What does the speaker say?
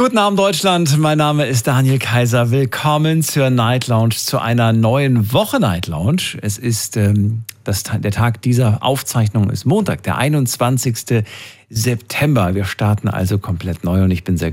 Guten Abend, Deutschland. Mein Name ist Daniel Kaiser. Willkommen zur Night Lounge, zu einer neuen Woche Night Lounge. Es ist der Tag dieser Aufzeichnung ist Montag, der 21. September. Wir starten also komplett neu und ich bin sehr